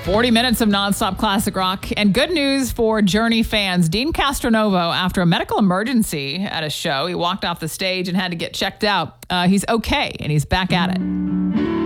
40 minutes of nonstop classic rock and good news for Journey fans. Dean Castronovo, after a medical emergency at a show, he walked off the stage and had to get checked out. He's okay and he's back at it.